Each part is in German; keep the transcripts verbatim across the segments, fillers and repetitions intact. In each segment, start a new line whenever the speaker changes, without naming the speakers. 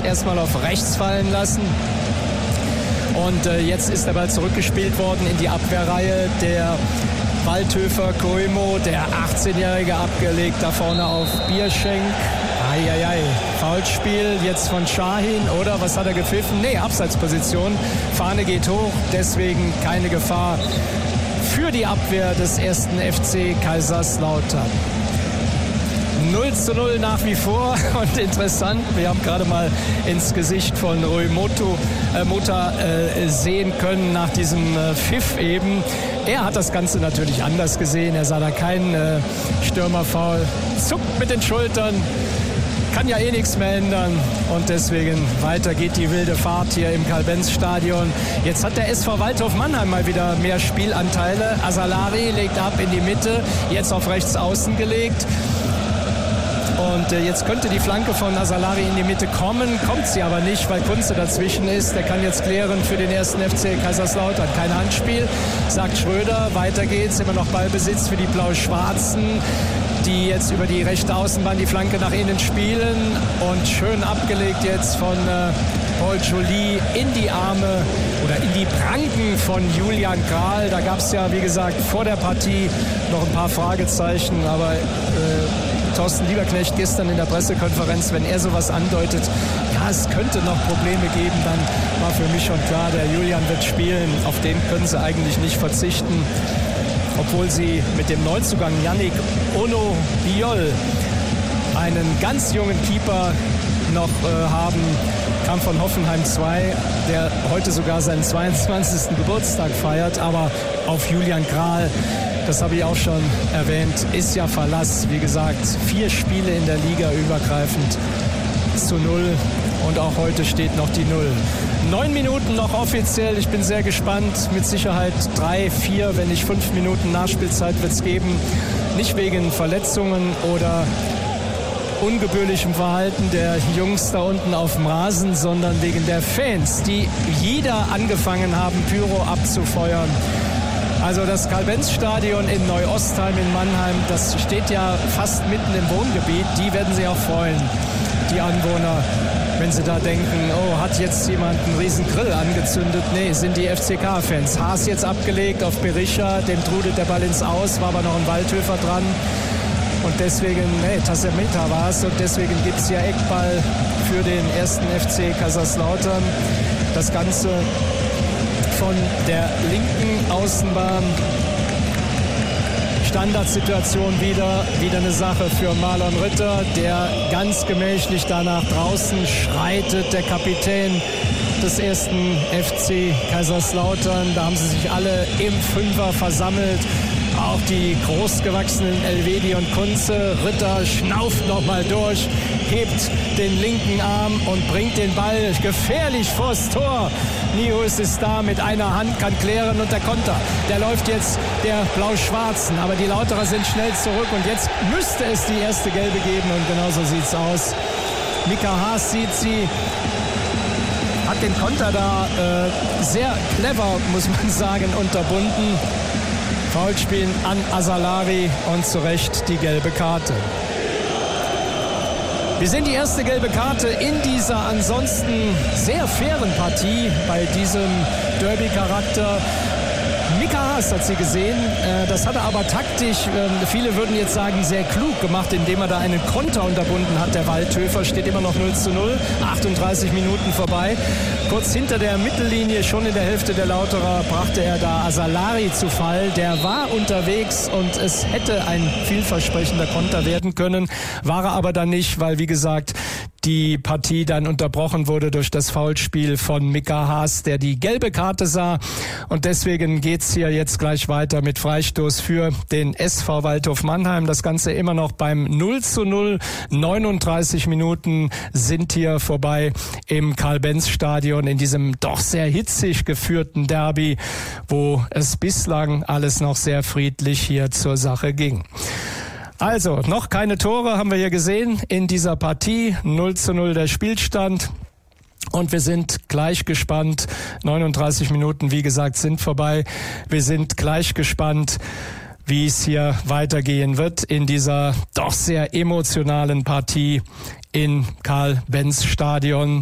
erstmal auf rechts fallen lassen. Und äh, jetzt ist der Ball zurückgespielt worden in die Abwehrreihe der Waldhöfer. Koimo, der achtzehnjährige, abgelegt da vorne auf Bierschenk. Eieiei, Foulspiel jetzt von Şahin, oder? Was hat er gepfiffen? Nee, Abseitsposition. Fahne geht hoch, deswegen keine Gefahr für die Abwehr des ersten F C Kaiserslautern. null zu null nach wie vor und interessant, wir haben gerade mal ins Gesicht von Rui Moto, äh, Mota äh, sehen können nach diesem äh, Pfiff eben. Er hat das Ganze natürlich anders gesehen, er sah da keinen äh, Stürmerfoul, zuckt mit den Schultern, kann ja eh nichts mehr ändern und deswegen weiter geht die wilde Fahrt hier im Karl-Benz-Stadion. Jetzt hat der S V Waldhof Mannheim mal wieder mehr Spielanteile. Azalari legt ab in die Mitte, jetzt auf rechts außen gelegt. Und äh, jetzt könnte die Flanke von Azalari in die Mitte kommen, kommt sie aber nicht, weil Kunze dazwischen ist. Der kann jetzt klären für den ersten F C Kaiserslautern. Kein Handspiel, sagt Schröder. Weiter geht's, immer noch Ballbesitz für die Blau-Schwarzen, die jetzt über die rechte Außenbahn die Flanke nach innen spielen. Und schön abgelegt jetzt von äh, Paul Joly in die Arme oder in die Pranken von Julian Kral. Da gab es ja, wie gesagt, vor der Partie noch ein paar Fragezeichen, aber äh, Thorsten Lieberknecht gestern in der Pressekonferenz, wenn er sowas andeutet, ja, es könnte noch Probleme geben, dann war für mich schon klar, der Julian wird spielen. Auf den können sie eigentlich nicht verzichten, obwohl sie mit dem Neuzugang Yannick Ono-Biol einen ganz jungen Keeper noch äh, haben, kam von Hoffenheim zwei, der heute sogar seinen zweiundzwanzigsten Geburtstag feiert, aber auf Julian Kral, das habe ich auch schon erwähnt, ist ja Verlass. Wie gesagt, vier Spiele in der Liga übergreifend zu null und auch heute steht noch die Null. Neun Minuten noch offiziell, ich bin sehr gespannt, mit Sicherheit drei, vier, wenn nicht fünf Minuten Nachspielzeit wird es geben. Nicht wegen Verletzungen oder ungebührlichem Verhalten der Jungs da unten auf dem Rasen, sondern wegen der Fans, die jeder angefangen haben, Pyro abzufeuern. Also das Karl-Benz-Stadion in Neu-Ostheim in Mannheim, das steht ja fast mitten im Wohngebiet. Die werden sich auch freuen, die Anwohner, wenn sie da denken, oh, hat jetzt jemand einen riesen Grill angezündet? Nee, sind die F C K-Fans. Haas jetzt abgelegt auf Berisha, dem trudelt der Ball ins Aus, war aber noch ein Waldhöfer dran. Und deswegen, nee, Tassemeta war es und deswegen gibt es ja Eckball für den ersten F C Kaiserslautern. Das Ganze von der linken Außenbahn. Standardsituation wieder, wieder eine Sache für Marlon Ritter, der ganz gemächlich da nach draußen schreitet, der Kapitän des ersten F C Kaiserslautern. Da haben sie sich alle im Fünfer versammelt. Auch die großgewachsenen Elvedi und Kunze. Ritter schnauft nochmal durch, hebt den linken Arm und bringt den Ball gefährlich vors Tor. Nius ist da mit einer Hand, kann klären und der Konter. Der läuft jetzt der Blau-Schwarzen, aber die Lauterer sind schnell zurück und jetzt müsste es die erste Gelbe geben und genauso sieht's aus. Mika Haas sieht sie, hat den Konter da äh, sehr clever, muss man sagen, unterbunden. Foulspielen an Azalari und zu Recht die gelbe Karte. Wir sehen die erste gelbe Karte in dieser ansonsten sehr fairen Partie bei diesem Derby-Charakter. Mika Haas hat sie gesehen, das hat er aber taktisch, viele würden jetzt sagen, sehr klug gemacht, indem er da einen Konter unterbunden hat. Der Waldhöfer steht immer noch null zu null, achtunddreißig Minuten vorbei. Kurz hinter der Mittellinie, schon in der Hälfte der Lauterer, brachte er da Azalari zu Fall. Der war unterwegs und es hätte ein vielversprechender Konter werden können, war er aber dann nicht, weil wie gesagt, die Partie dann unterbrochen wurde durch das Foulspiel von Mika Haas, der die gelbe Karte sah. Und deswegen geht's hier jetzt gleich weiter mit Freistoß für den S V Waldhof Mannheim. Das Ganze immer noch beim null zu null. neununddreißig Minuten sind hier vorbei im Karl-Benz-Stadion in diesem doch sehr hitzig geführten Derby, wo es bislang alles noch sehr friedlich hier zur Sache ging. Also, noch keine Tore haben wir hier gesehen in dieser Partie. null zu null der Spielstand. Und wir sind gleich gespannt. neununddreißig Minuten, wie gesagt, sind vorbei. Wir sind gleich gespannt, wie es hier weitergehen wird in dieser doch sehr emotionalen Partie in Karl-Benz-Stadion.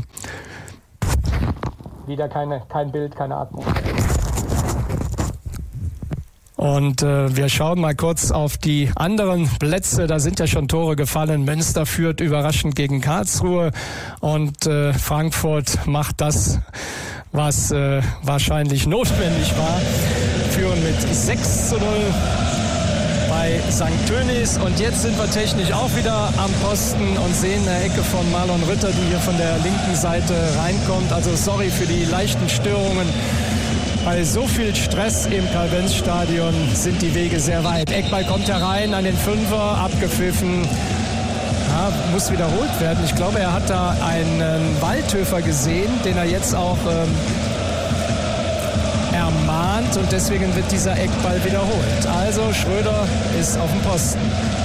Wieder keine, kein Bild, keine Atmung. Und äh, wir schauen mal kurz auf die anderen Plätze. Da sind ja schon Tore gefallen. Münster führt überraschend gegen Karlsruhe. Und äh, Frankfurt macht das, was äh, wahrscheinlich notwendig war. Führen mit sechs zu null bei Sankt Tönis. Und jetzt sind wir technisch auch wieder am Posten und sehen eine Ecke von Marlon Ritter, die hier von der linken Seite reinkommt. Also sorry für die leichten Störungen. Bei so viel Stress im Karl-Benz-Stadion sind die Wege sehr weit. Eckball kommt herein an den Fünfer, abgepfiffen. Ja, muss wiederholt werden. Ich glaube, er hat da einen Waldhöfer gesehen, den er jetzt auch ähm, ermahnt. Und deswegen wird dieser Eckball wiederholt. Also Schröder ist auf dem Posten.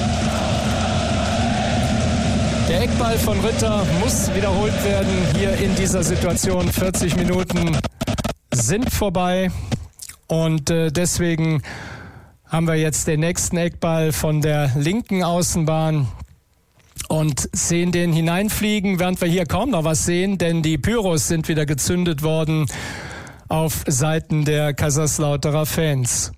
Der Eckball von Ritter muss wiederholt werden hier in dieser Situation. vierzig Minuten sind vorbei und äh, deswegen haben wir jetzt den nächsten Eckball von der linken Außenbahn und sehen den hineinfliegen, während wir hier kaum noch was sehen, denn die Pyros sind wieder gezündet worden auf Seiten der Kaiserslauterer Fans.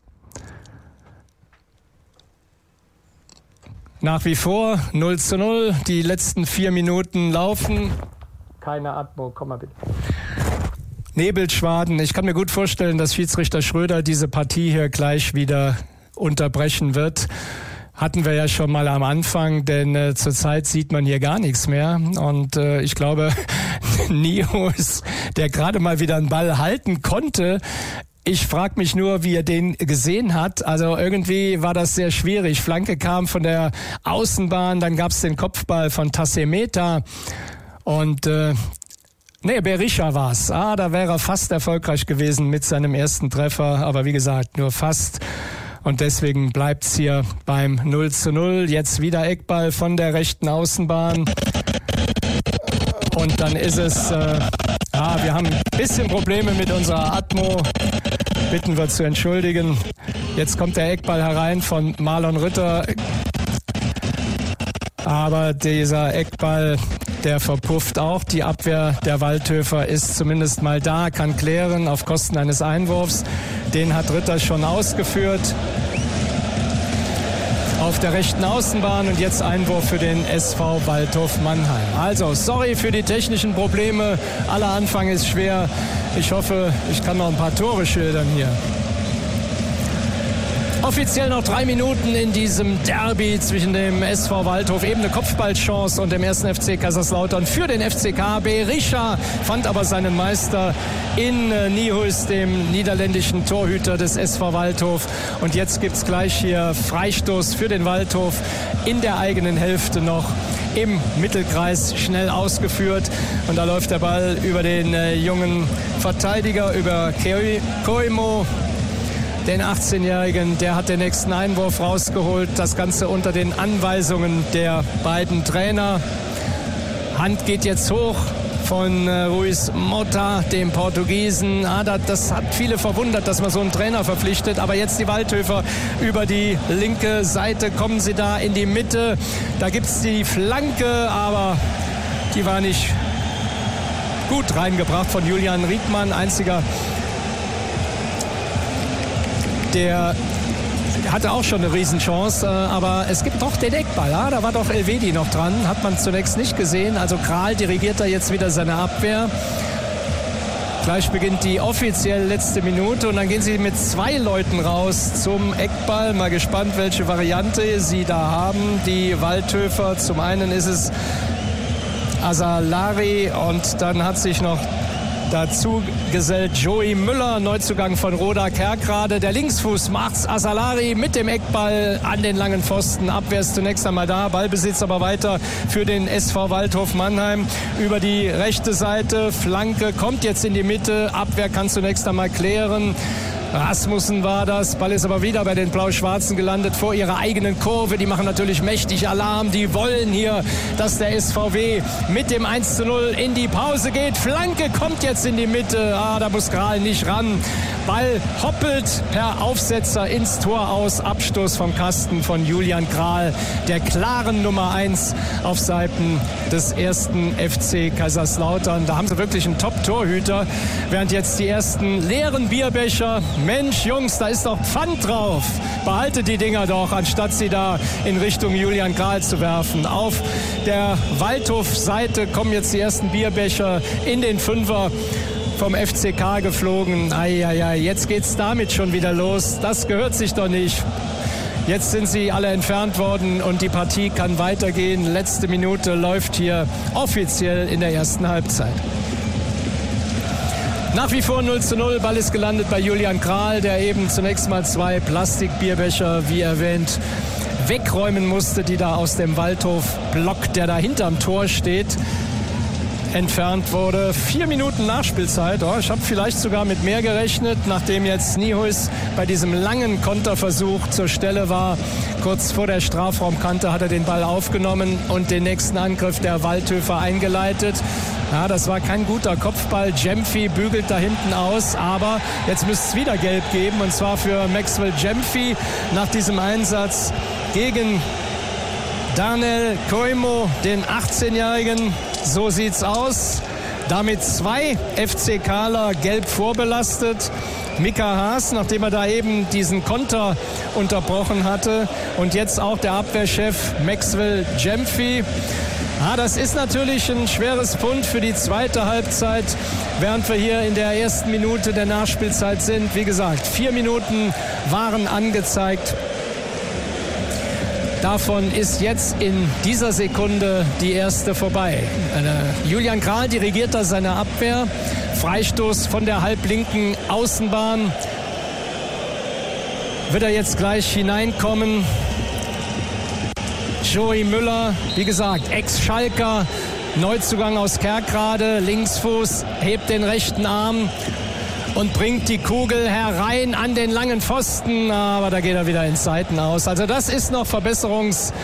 Nach wie vor null zu null, die letzten vier Minuten laufen. Keine Atmo, komm mal bitte. Nebelschwaden. Ich kann mir gut vorstellen, dass Schiedsrichter Schröder diese Partie hier gleich wieder unterbrechen wird. Hatten wir ja schon mal am Anfang, denn äh, zurzeit sieht man hier gar nichts mehr. Und äh, ich glaube, Nihus, der gerade mal wieder einen Ball halten konnte, ich frage mich nur, wie er den gesehen hat. Also irgendwie war das sehr schwierig. Flanke kam von der Außenbahn, dann gab es den Kopfball von Tassemeta und äh, Nee, Berisha war's. Ah, da wäre er fast erfolgreich gewesen mit seinem ersten Treffer. Aber wie gesagt, nur fast. Und deswegen bleibt's hier beim null zu null. Jetzt wieder Eckball von der rechten Außenbahn. Und dann ist es... Äh, ah, wir haben ein bisschen Probleme mit unserer Atmo. Bitten wir zu entschuldigen. Jetzt kommt der Eckball herein von Marlon Ritter. Aber dieser Eckball... der verpufft auch. Die Abwehr der Waldhöfer ist zumindest mal da, kann klären auf Kosten eines Einwurfs. Den hat Ritter schon ausgeführt. Auf der rechten Außenbahn und jetzt Einwurf für den S V Waldhof Mannheim. Also, sorry für die technischen Probleme. Aller Anfang ist schwer. Ich hoffe, ich kann noch ein paar Tore schildern hier. Offiziell noch drei Minuten in diesem Derby zwischen dem S V Waldhof, eben eine Kopfballchance, und dem ersten F C Kaiserslautern für den F C K. Berisha fand aber seinen Meister in äh, Nihus, dem niederländischen Torhüter des S V Waldhof. Und jetzt gibt es gleich hier Freistoß für den Waldhof in der eigenen Hälfte noch. Im Mittelkreis schnell ausgeführt. Und da läuft der Ball über den äh, jungen Verteidiger, über Koimo. Den achtzehnjährigen, der hat den nächsten Einwurf rausgeholt. Das Ganze unter den Anweisungen der beiden Trainer. Hand geht jetzt hoch von äh, Ruiz Mota, dem Portugiesen. Ah, das, das hat viele verwundert, dass man so einen Trainer verpflichtet. Aber jetzt die Waldhöfer über die linke Seite. Kommen sie da in die Mitte. Da gibt es die Flanke, aber die war nicht gut reingebracht von Julian Riedmann. Einziger, der hatte auch schon eine Riesenchance, aber es gibt doch den Eckball. Ja? Da war doch Elvedi noch dran, hat man zunächst nicht gesehen. Also Kral dirigiert da jetzt wieder seine Abwehr. Gleich beginnt die offiziell letzte Minute und dann gehen sie mit zwei Leuten raus zum Eckball. Mal gespannt, welche Variante sie da haben. Die Waldhöfer, zum einen ist es Asalari und dann hat sich noch dazu gesellt Joey Müller, Neuzugang von Roda Kerkrade. Der Linksfuß macht's. Asalari mit dem Eckball an den langen Pfosten. Abwehr ist zunächst einmal da. Ballbesitz aber weiter für den S V Waldhof Mannheim. Über die rechte Seite. Flanke kommt jetzt in die Mitte. Abwehr kann zunächst einmal klären. Rasmussen war das. Ball ist aber wieder bei den Blau-Schwarzen gelandet vor ihrer eigenen Kurve. Die machen natürlich mächtig Alarm. Die wollen hier, dass der S V W mit dem eins zu null in die Pause geht. Flanke kommt jetzt in die Mitte. Ah, da muss Kral nicht ran. Ball hoppelt per Aufsetzer ins Tor aus. Abstoß vom Kasten von Julian Kral, der klaren Nummer eins auf Seiten des ersten F C Kaiserslautern. Da haben sie wirklich einen Top-Torhüter. Während jetzt die ersten leeren Bierbecher, Mensch, Jungs, da ist doch Pfand drauf. Behaltet die Dinger doch, anstatt sie da in Richtung Julian Kral zu werfen. Auf der Waldhof-Seite kommen jetzt die ersten Bierbecher in den Fünfer vom F C K geflogen. Eieiei, jetzt geht's damit schon wieder los. Das gehört sich doch nicht. Jetzt sind sie alle entfernt worden und die Partie kann weitergehen. Letzte Minute läuft hier offiziell in der ersten Halbzeit. Nach wie vor null zu null. Ball ist gelandet bei Julian Kral, der eben zunächst mal zwei Plastikbierbecher, wie erwähnt, wegräumen musste, die da aus dem Waldhof-Block, der da hinterm Tor steht, entfernt wurde. Vier Minuten Nachspielzeit. Oh, ich habe vielleicht sogar mit mehr gerechnet, nachdem jetzt Niehuis bei diesem langen Konterversuch zur Stelle war. Kurz vor der Strafraumkante hat er den Ball aufgenommen und den nächsten Angriff der Waldhöfer eingeleitet. Ja, das war kein guter Kopfball. Gyamfi bügelt da hinten aus, aber jetzt müsste es wieder Gelb geben, und zwar für Maxwell Gyamfi nach diesem Einsatz gegen Daniel Koimo, den achtzehnjährigen. So sieht's aus. Damit zwei F C Kaler gelb vorbelastet. Mika Haas, nachdem er da eben diesen Konter unterbrochen hatte. Und jetzt auch der Abwehrchef Maxwell Gyamfi. Ah, das ist natürlich ein schweres Pfund für die zweite Halbzeit, während wir hier in der ersten Minute der Nachspielzeit sind. Wie gesagt, vier Minuten waren angezeigt. Davon ist jetzt in dieser Sekunde die erste vorbei. Äh, Julian Kral dirigiert da seine Abwehr. Freistoß von der halblinken Außenbahn. Wird er jetzt gleich hineinkommen. Joey Müller, wie gesagt, Ex-Schalker, Neuzugang aus Kerkrade, Linksfuß, hebt den rechten Arm und bringt die Kugel herein an den langen Pfosten, aber da geht er wieder ins Seiten aus. Also das ist noch verbesserungswürdig,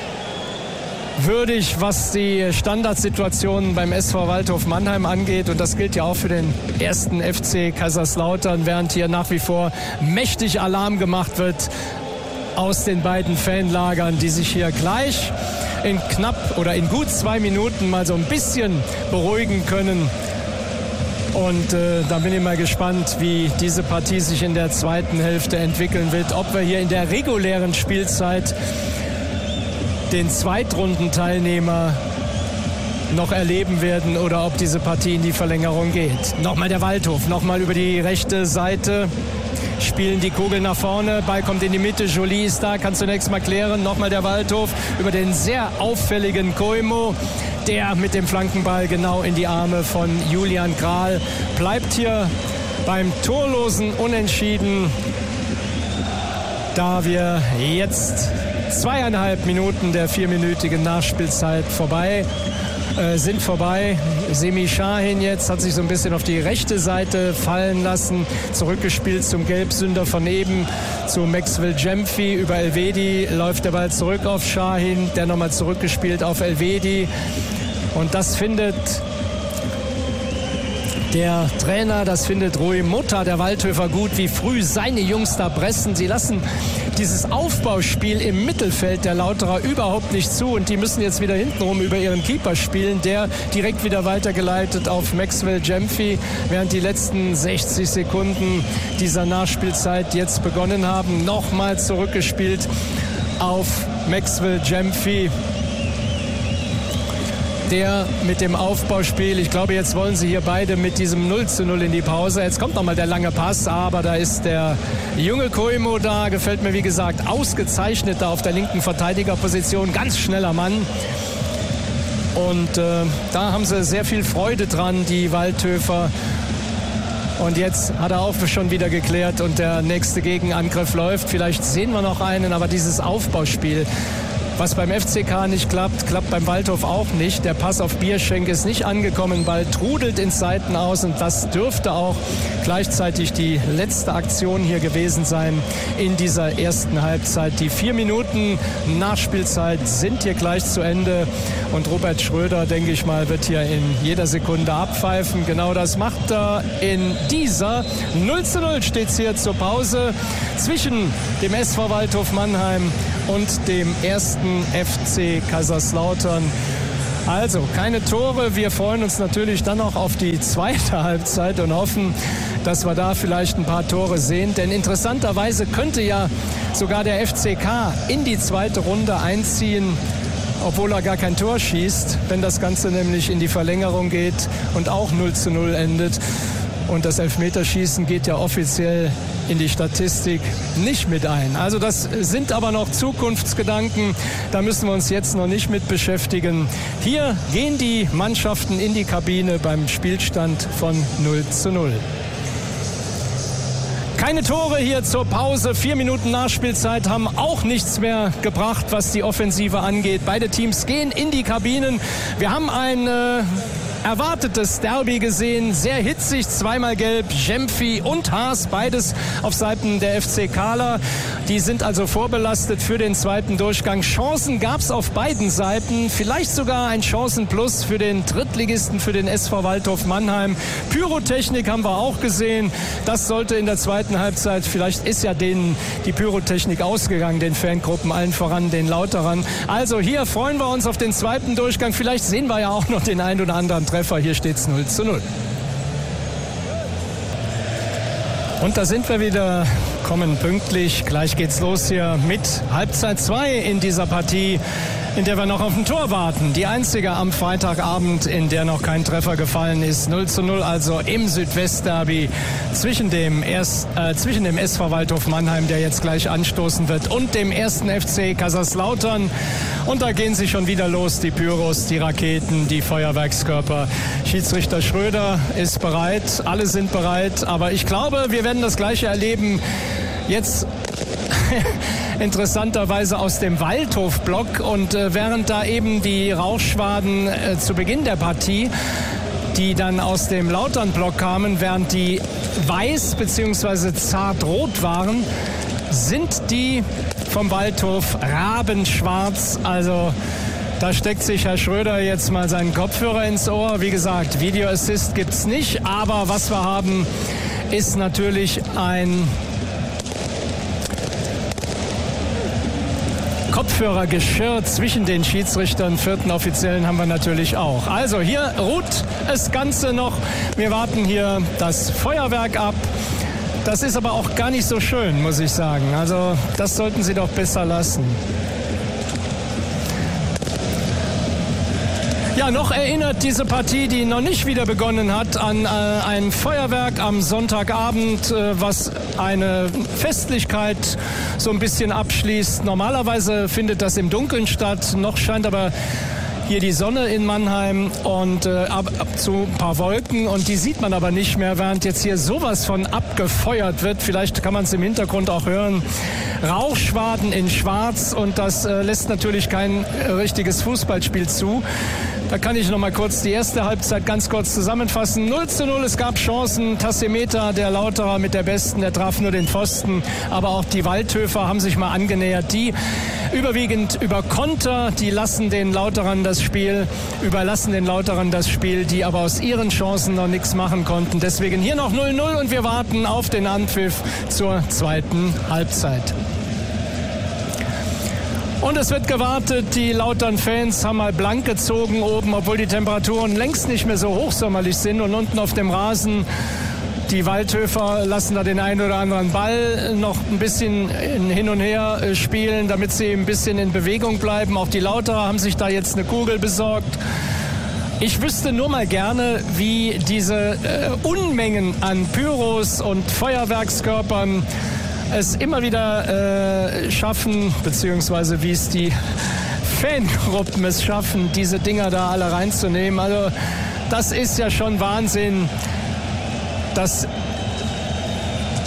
was die Standardsituationen beim S V Waldhof Mannheim angeht, und das gilt ja auch für den ersten F C Kaiserslautern, während hier nach wie vor mächtig Alarm gemacht wird aus den beiden Fanlagern, die sich hier gleich in knapp oder in gut zwei Minuten mal so ein bisschen beruhigen können. Und äh, da bin ich mal gespannt, wie diese Partie sich in der zweiten Hälfte entwickeln wird. Ob wir hier in der regulären Spielzeit den Zweitrundenteilnehmer noch erleben werden oder ob diese Partie in die Verlängerung geht. Nochmal der Waldhof, nochmal über die rechte Seite. Spielen die Kugel nach vorne, Ball kommt in die Mitte, Jolie ist da, kann zunächst mal klären. Nochmal der Waldhof über den sehr auffälligen Koimo, der mit dem Flankenball genau in die Arme von Julian Kral bleibt hier beim torlosen Unentschieden, da wir jetzt zweieinhalb Minuten der vierminütigen Nachspielzeit vorbei äh, sind vorbei. Semi Shahin jetzt hat sich so ein bisschen auf die rechte Seite fallen lassen, zurückgespielt zum Gelbsünder von eben zu Maxwell Gyamfi. Über Elvedi läuft der Ball zurück auf Shahin, der nochmal zurückgespielt auf Elvedi. Und das findet der Trainer, das findet Rui Mutta, der Waldhöfer, gut, wie früh seine Jungs da pressen. Sie lassen dieses Aufbauspiel im Mittelfeld der Lauterer überhaupt nicht zu, und die müssen jetzt wieder hintenrum über ihren Keeper spielen, der direkt wieder weitergeleitet auf Maxwell Gyamfi, während die letzten sechzig Sekunden dieser Nachspielzeit jetzt begonnen haben. Nochmal zurückgespielt auf Maxwell Gyamfi, der mit dem Aufbauspiel, ich glaube, jetzt wollen sie hier beide mit diesem null zu null in die Pause. Jetzt kommt nochmal der lange Pass, aber da ist der junge Koimo da, gefällt mir, wie gesagt, ausgezeichnet da auf der linken Verteidigerposition, ganz schneller Mann. Und äh, da haben sie sehr viel Freude dran, die Waldhöfer. Und jetzt hat er auch schon wieder geklärt und der nächste Gegenangriff läuft. Vielleicht sehen wir noch einen, aber dieses Aufbauspiel, Was beim F C K nicht klappt, klappt beim Waldhof auch nicht. Der Pass auf Bierschenk ist nicht angekommen, Ball trudelt ins Seiten aus und das dürfte auch gleichzeitig die letzte Aktion hier gewesen sein in dieser ersten Halbzeit. Die vier Minuten Nachspielzeit sind hier gleich zu Ende und Robert Schröder, denke ich mal, wird hier in jeder Sekunde abpfeifen. Genau das macht er in dieser. null zu null steht es hier zur Pause zwischen dem S V Waldhof Mannheim und dem ersten F C Kaiserslautern. Also keine Tore. Wir freuen uns natürlich dann auch auf die zweite Halbzeit und hoffen, dass wir da vielleicht ein paar Tore sehen. Denn interessanterweise könnte ja sogar der F C K in die zweite Runde einziehen, obwohl er gar kein Tor schießt, wenn das Ganze nämlich in die Verlängerung geht und auch null zu null endet. Und das Elfmeterschießen geht ja offiziell in die Statistik nicht mit ein. Also das sind aber noch Zukunftsgedanken. Da müssen wir uns jetzt noch nicht mit beschäftigen. Hier gehen die Mannschaften in die Kabine beim Spielstand von null zu null. Keine Tore hier zur Pause. Vier Minuten Nachspielzeit haben auch nichts mehr gebracht, was die Offensive angeht. Beide Teams gehen in die Kabinen. Wir haben ein äh, erwartetes Derby gesehen, sehr hitzig, zweimal gelb, Jemfi und Haas, beides auf Seiten der F C Kahler. Die sind also vorbelastet für den zweiten Durchgang. Chancen gab es auf beiden Seiten, vielleicht sogar ein Chancenplus für den Drittligisten, für den S V Waldhof Mannheim. Pyrotechnik haben wir auch gesehen, das sollte in der zweiten Halbzeit, vielleicht ist ja denen die Pyrotechnik ausgegangen, den Fangruppen, allen voran den Lauterern. Also hier freuen wir uns auf den zweiten Durchgang, vielleicht sehen wir ja auch noch den einen oder anderen Treffer. Hier steht es null zu null. Und da sind wir wieder, kommen pünktlich. Gleich geht's los hier mit Halbzeit zwei in dieser Partie, in der wir noch auf ein Tor warten. Die einzige am Freitagabend, in der noch kein Treffer gefallen ist. null zu null also im Südwestderby zwischen dem, erst, äh, zwischen dem S V Waldhof Mannheim, der jetzt gleich anstoßen wird, und dem ersten F C Kaiserslautern. Und da gehen sie schon wieder los, die Pyros, die Raketen, die Feuerwerkskörper. Schiedsrichter Schröder ist bereit, alle sind bereit. Aber ich glaube, wir werden das Gleiche erleben jetzt interessanterweise aus dem Waldhof-Block. Und äh, während da eben die Rauchschwaden äh, zu Beginn der Partie, die dann aus dem Lautern-Block kamen, während die weiß bzw. zartrot waren, sind die vom Waldhof rabenschwarz. Also da steckt sich Herr Schröder jetzt mal seinen Kopfhörer ins Ohr. Wie gesagt, Video Assist gibt es nicht, aber was wir haben, ist natürlich ein Kopfhörergeschirr zwischen den Schiedsrichtern. Vierten Offiziellen haben wir natürlich auch. Also hier ruht das Ganze noch. Wir warten hier das Feuerwerk ab. Das ist aber auch gar nicht so schön, muss ich sagen. Also das sollten Sie doch besser lassen. Ja, noch erinnert diese Partie, die noch nicht wieder begonnen hat, an äh, ein Feuerwerk am Sonntagabend, äh, was eine Festlichkeit so ein bisschen abschließt. Normalerweise findet das im Dunkeln statt. Noch scheint aber hier die Sonne in Mannheim und äh, ab, ab zu ein paar Wolken, und die sieht man aber nicht mehr, während jetzt hier sowas von abgefeuert wird. Vielleicht kann man es im Hintergrund auch hören. Rauchschwaden in Schwarz, und das äh, lässt natürlich kein äh, richtiges Fußballspiel zu. Da kann ich noch mal kurz die erste Halbzeit ganz kurz zusammenfassen. null zu null, es gab Chancen. Tassemeta, der Lauterer mit der besten, der traf nur den Pfosten. Aber auch die Waldhöfer haben sich mal angenähert. Die überwiegend über Konter, die lassen den Lauterern das Spiel, überlassen den Lauterern das Spiel, die aber aus ihren Chancen noch nichts machen konnten. Deswegen hier noch null null und wir warten auf den Anpfiff zur zweiten Halbzeit. Und es wird gewartet, die Lautern-Fans haben mal blank gezogen oben, obwohl die Temperaturen längst nicht mehr so hochsommerlich sind, und unten auf dem Rasen, die Waldhöfer lassen da den einen oder anderen Ball noch ein bisschen hin und her spielen, damit sie ein bisschen in Bewegung bleiben. Auch die Lauterer haben sich da jetzt eine Kugel besorgt. Ich wüsste nur mal gerne, wie diese äh, Unmengen an Pyros und Feuerwerkskörpern es immer wieder äh, schaffen, beziehungsweise wie es die Fangruppen es schaffen, diese Dinger da alle reinzunehmen. Also das ist ja schon Wahnsinn. Das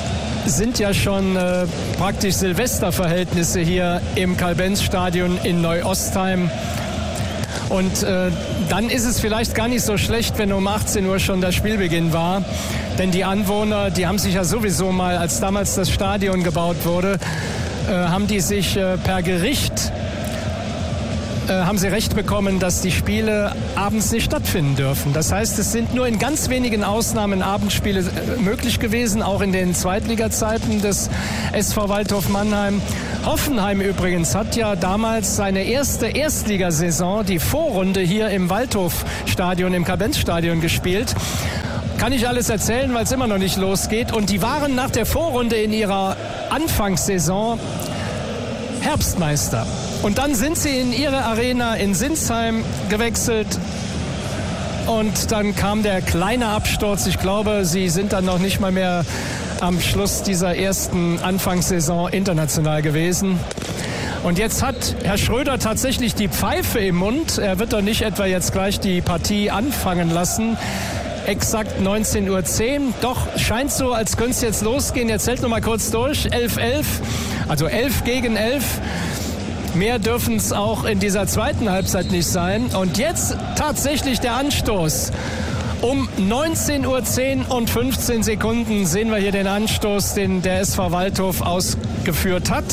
sind ja schon äh, praktisch Silvesterverhältnisse hier im Carl-Benz-Stadion in Neu-Ostheim. Und äh, dann ist es vielleicht gar nicht so schlecht, wenn um achtzehn Uhr schon der Spielbeginn war. Denn die Anwohner, die haben sich ja sowieso mal, als damals das Stadion gebaut wurde, äh, haben die sich äh, per Gericht äh, haben sie Recht bekommen, dass die Spiele abends nicht stattfinden dürfen. Das heißt, es sind nur in ganz wenigen Ausnahmen Abendspiele äh, möglich gewesen, auch in den Zweitliga-Zeiten des S V Waldhof Mannheim. Hoffenheim übrigens hat ja damals seine erste Erstligasaison, die Vorrunde hier im Waldhof-Stadion, im Carl-Benz-Stadion gespielt. Kann ich alles erzählen, weil es immer noch nicht losgeht. Und die waren nach der Vorrunde in ihrer Anfangssaison Herbstmeister. Und dann sind sie in ihre Arena in Sinsheim gewechselt. Und dann kam der kleine Absturz. Ich glaube, sie sind dann noch nicht mal mehr am Schluss dieser ersten Anfangssaison international gewesen. Und jetzt hat Herr Schröder tatsächlich die Pfeife im Mund. Er wird doch nicht etwa jetzt gleich die Partie anfangen lassen. Exakt neunzehn Uhr zehn. Doch, scheint so, als könnte es jetzt losgehen. Jetzt hält noch mal kurz durch. elf elf, also elf gegen elf. Mehr dürfen es auch in dieser zweiten Halbzeit nicht sein. Und jetzt tatsächlich der Anstoß. Um neunzehn Uhr zehn und fünfzehn Sekunden sehen wir hier den Anstoß, den der S V Waldhof ausgeführt hat.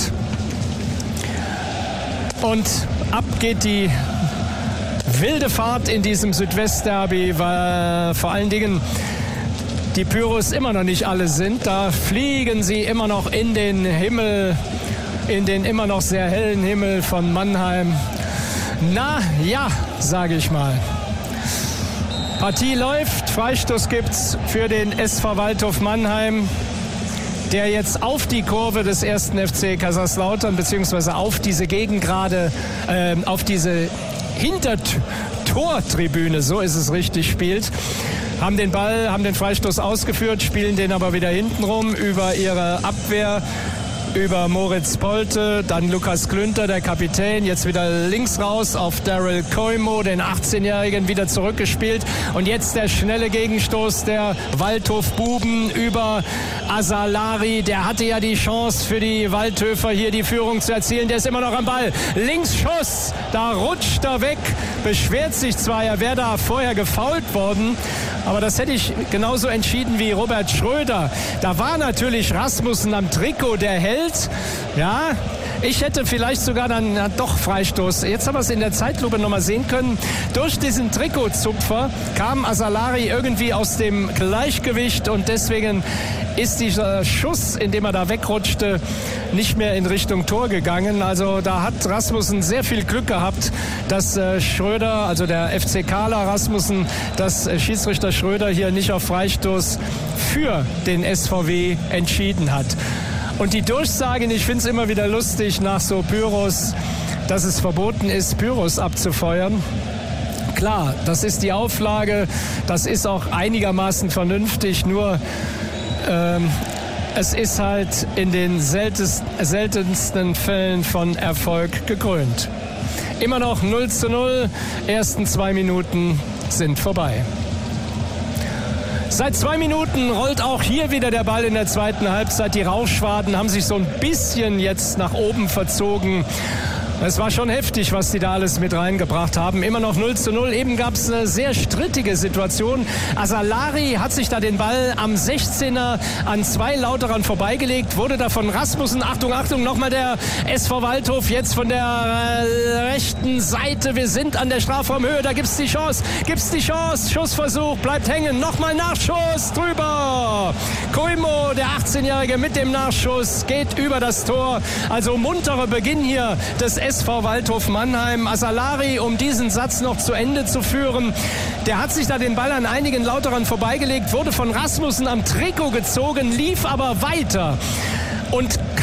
Und ab geht die wilde Fahrt in diesem Südwestderby, weil vor allen Dingen die Pyros immer noch nicht alle sind. Da fliegen sie immer noch in den Himmel, in den immer noch sehr hellen Himmel von Mannheim. Na ja, sage ich mal. Partie läuft, Freistoß gibt's für den S V Waldhof Mannheim, der jetzt auf die Kurve des ersten F C Kaiserslautern beziehungsweise auf diese Gegengrade, äh, auf diese Hintertortribüne, so ist es richtig, spielt. Haben den Ball, haben den Freistoß ausgeführt, spielen den aber wieder hintenrum über ihre Abwehr. Über Moritz Polte, dann Lukas Klünter, der Kapitän, jetzt wieder links raus auf Daryl Koimo, den achtzehnjährigen, wieder zurückgespielt. Und jetzt der schnelle Gegenstoß der Waldhof-Buben über Asalari. Der hatte ja die Chance für die Waldhöfer hier die Führung zu erzielen. Der ist immer noch am Ball. Linksschuss, da rutscht er weg. Beschwert sich zwar, er wäre da vorher gefoult worden, aber das hätte ich genauso entschieden wie Robert Schröder. Da war natürlich Rasmussen am Trikot, der hält. Ja, ich hätte vielleicht sogar dann ja, doch Freistoß. Jetzt haben wir es in der Zeitlupe nochmal sehen können. Durch diesen Trikotzupfer kam Asalari irgendwie aus dem Gleichgewicht und deswegen ist dieser Schuss, in dem er da wegrutschte, nicht mehr in Richtung Tor gegangen. Also da hat Rasmussen sehr viel Glück gehabt, dass äh, Schröder, also der F C Kahler Rasmussen, dass äh, Schiedsrichter Schröder hier nicht auf Freistoß für den S V W entschieden hat. Und die Durchsage, ich finde es immer wieder lustig nach so Pyros, dass es verboten ist, Pyros abzufeuern. Klar, das ist die Auflage, das ist auch einigermaßen vernünftig, nur ähm, es ist halt in den seltensten Fällen von Erfolg gekrönt. Immer noch null zu null, ersten zwei Minuten sind vorbei. Seit zwei Minuten rollt auch hier wieder der Ball in der zweiten Halbzeit. Die Rauchschwaden haben sich so ein bisschen jetzt nach oben verzogen. Es war schon heftig, was die da alles mit reingebracht haben. Immer noch null zu null. Eben gab es eine sehr strittige Situation. Asalari hat sich da den Ball am sechzehner an zwei Lauterern vorbeigelegt, wurde da von Rasmussen, Achtung, Achtung, nochmal der S V Waldhof, jetzt von der äh, rechten Seite. Wir sind an der Strafraumhöhe, da gibt's die Chance, gibt's die Chance, Schussversuch, bleibt hängen, nochmal Nachschuss, drüber. Koimo, der achtzehnjährige mit dem Nachschuss, geht über das Tor. Also munterer Beginn hier des S V Waldhof Mannheim. Asalari, um diesen Satz noch zu Ende zu führen, der hat sich da den Ball an einigen Lauterern vorbeigelegt, wurde von Rasmussen am Trikot gezogen, lief aber weiter und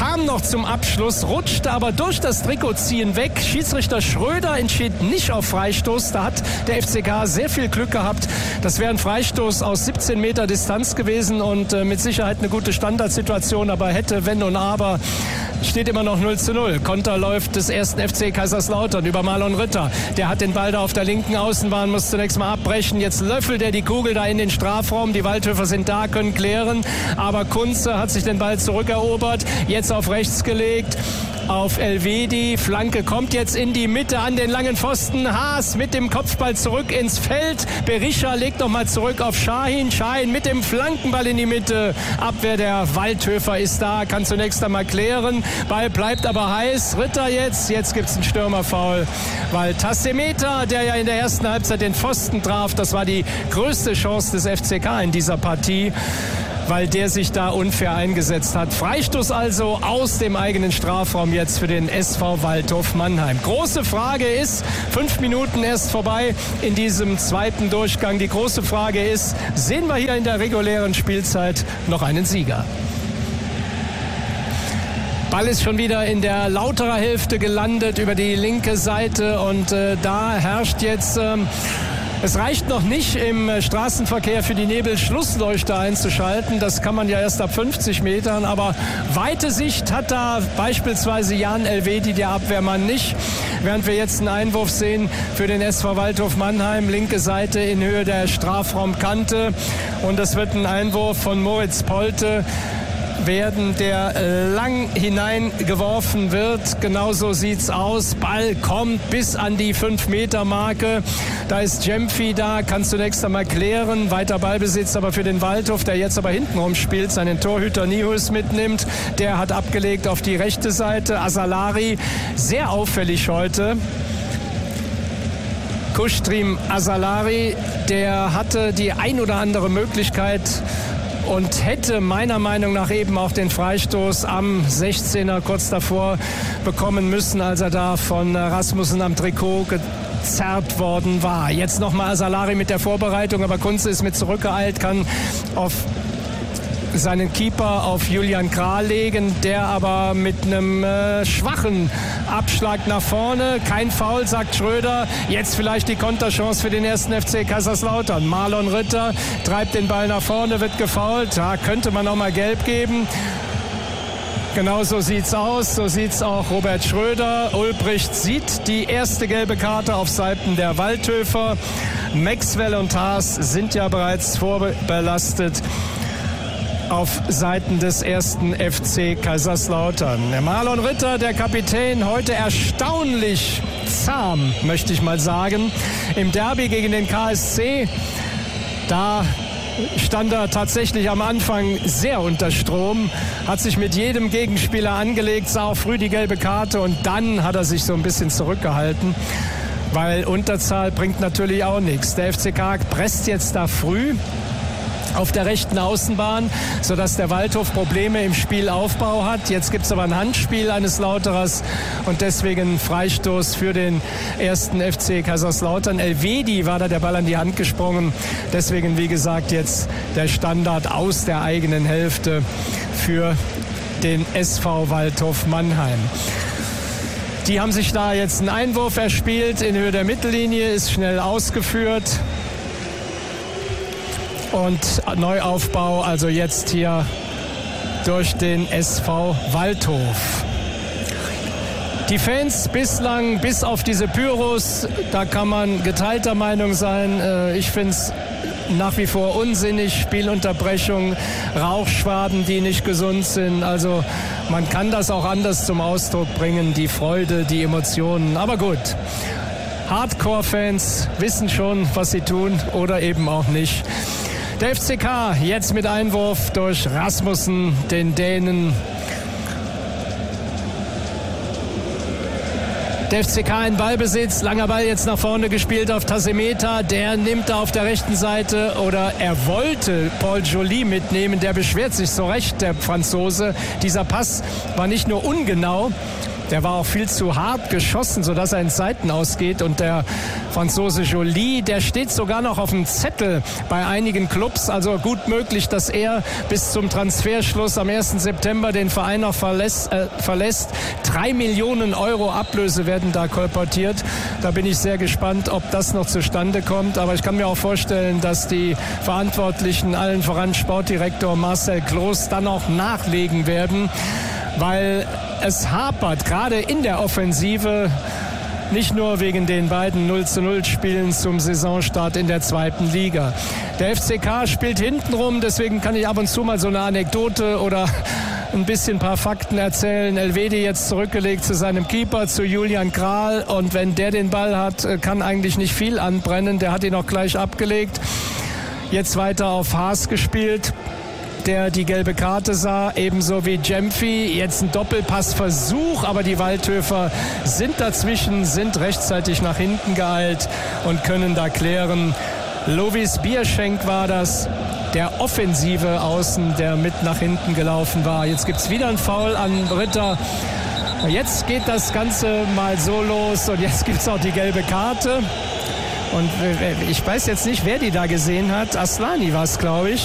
kam noch zum Abschluss, rutschte aber durch das Trikotziehen weg. Schiedsrichter Schröder entschied nicht auf Freistoß. Da hat der F C K sehr viel Glück gehabt. Das wäre ein Freistoß aus siebzehn Meter Distanz gewesen und äh, mit Sicherheit eine gute Standardsituation, aber hätte, wenn und aber, steht immer noch null zu null. Konter läuft des ersten F C Kaiserslautern über Marlon Ritter. Der hat den Ball da auf der linken Außenbahn, muss zunächst mal abbrechen. Jetzt löffelt er die Kugel da in den Strafraum. Die Waldhöfer sind da, können klären. Aber Kunze hat sich den Ball zurückerobert. Jetzt auf rechts gelegt. Auf Elvedi. Flanke kommt jetzt in die Mitte an den langen Pfosten. Haas mit dem Kopfball zurück ins Feld. Berisha legt nochmal zurück auf Şahin. Şahin mit dem Flankenball in die Mitte. Abwehr der Waldhöfer ist da, kann zunächst einmal klären. Ball bleibt aber heiß. Ritter jetzt. Jetzt gibt es einen Stürmerfoul. Weil Tassemeta, der ja in der ersten Halbzeit den Pfosten traf, das war die größte Chance des F C K in dieser Partie, weil der sich da unfair eingesetzt hat. Freistoß also aus dem eigenen Strafraum jetzt für den S V Waldhof Mannheim. Große Frage ist, fünf Minuten erst vorbei in diesem zweiten Durchgang. Die große Frage ist, sehen wir hier in der regulären Spielzeit noch einen Sieger? Ball ist schon wieder in der Lauterer Hälfte gelandet über die linke Seite und äh, da herrscht jetzt... Ähm, Es reicht noch nicht, im Straßenverkehr für die Nebelschlussleuchte einzuschalten. Das kann man ja erst ab fünfzig Metern. Aber weite Sicht hat da beispielsweise Jan Elvedi, der Abwehrmann, nicht. Während wir jetzt einen Einwurf sehen für den S V Waldhof Mannheim. Linke Seite in Höhe der Strafraumkante. Und das wird ein Einwurf von Moritz Polte werden, der lang hineingeworfen wird. Genauso sieht's aus. Ball kommt bis an die fünf Meter Marke. Da ist Jemfi da, kann zunächst einmal klären. Weiter Ballbesitz aber für den Waldhof, der jetzt aber hintenrum spielt, seinen Torhüter Nihus mitnimmt. Der hat abgelegt auf die rechte Seite. Azalari, sehr auffällig heute. Kustrim Azalari, der hatte die ein oder andere Möglichkeit und hätte meiner Meinung nach eben auch den Freistoß am sechzehner kurz davor bekommen müssen, als er da von Rasmussen am Trikot gezerrt worden war. Jetzt nochmal Azalari mit der Vorbereitung, aber Kunze ist mit zurückgeeilt, kann auf seinen Keeper auf Julian Kral legen, der aber mit einem äh, schwachen Abschlag nach vorne. Kein Foul, sagt Schröder. Jetzt vielleicht die Konterchance für den ersten F C Kaiserslautern. Marlon Ritter treibt den Ball nach vorne, wird gefoult. Da könnte man auch mal gelb geben. Genau so sieht's aus. So sieht's auch Robert Schröder. Ulbricht sieht die erste gelbe Karte auf Seiten der Waldhöfer. Maxwell und Haas sind ja bereits vorbelastet auf Seiten des ersten F C Kaiserslautern. Der Marlon Ritter, der Kapitän, heute erstaunlich zahm, möchte ich mal sagen. Im Derby gegen den K S C, da stand er tatsächlich am Anfang sehr unter Strom, hat sich mit jedem Gegenspieler angelegt, sah auch früh die gelbe Karte und dann hat er sich so ein bisschen zurückgehalten, weil Unterzahl bringt natürlich auch nichts. Der F C K presst jetzt da früh auf der rechten Außenbahn, sodass der Waldhof Probleme im Spielaufbau hat. Jetzt gibt es aber ein Handspiel eines Lauterers und deswegen Freistoß für den ersten F C Kaiserslautern. Elvedi war da der Ball an die Hand gesprungen. Deswegen, wie gesagt, jetzt der Standard aus der eigenen Hälfte für den S V Waldhof Mannheim. Die haben sich da jetzt einen Einwurf erspielt in Höhe der Mittellinie, ist schnell ausgeführt. Und Neuaufbau also jetzt hier durch den S V Waldhof. Die Fans bislang, bis auf diese Pyros, da kann man geteilter Meinung sein. Ich finde es nach wie vor unsinnig. Spielunterbrechung, Rauchschwaden, die nicht gesund sind. Also man kann das auch anders zum Ausdruck bringen, die Freude, die Emotionen. Aber gut, Hardcore-Fans wissen schon, was sie tun oder eben auch nicht. Der F C K jetzt mit Einwurf durch Rasmussen, den Dänen. Der F C K in Ballbesitz, langer Ball jetzt nach vorne gespielt auf Tassemeta. Der nimmt da auf der rechten Seite, oder er wollte Paul Joly mitnehmen. Der beschwert sich so recht, der Franzose. Dieser Pass war nicht nur ungenau, Der war auch viel zu hart geschossen, sodass er in Seiten ausgeht. Und der Franzose Joly, der steht sogar noch auf dem Zettel bei einigen Clubs. Also gut möglich, dass er bis zum Transferschluss am ersten September den Verein noch verlässt. Äh, verlässt. Drei Millionen Euro Ablöse werden da kolportiert. Da bin ich sehr gespannt, ob das noch zustande kommt. Aber ich kann mir auch vorstellen, dass die Verantwortlichen, allen voran Sportdirektor Marcel Kloß, dann auch nachlegen werden, weil es hapert, gerade in der Offensive, nicht nur wegen den beiden null zu null Spielen zum Saisonstart in der zweiten Liga. Der F C K spielt hintenrum, deswegen kann ich ab und zu mal so eine Anekdote oder ein bisschen ein paar Fakten erzählen. Elvedi jetzt zurückgelegt zu seinem Keeper, zu Julian Kral. Und wenn der den Ball hat, kann eigentlich nicht viel anbrennen. Der hat ihn auch gleich abgelegt. Jetzt weiter auf Haas gespielt, der die gelbe Karte sah, ebenso wie Gyamfi. Jetzt ein Doppelpassversuch, aber die Waldhöfer sind dazwischen, sind rechtzeitig nach hinten geeilt und können da klären. Lovis Bierschenk war das, der offensive Außen, der mit nach hinten gelaufen war. Jetzt gibt es wieder ein Foul an Ritter. Jetzt geht das Ganze mal so los und jetzt gibt es auch die gelbe Karte. Und ich weiß jetzt nicht, wer die da gesehen hat. Aslani war es, glaube ich.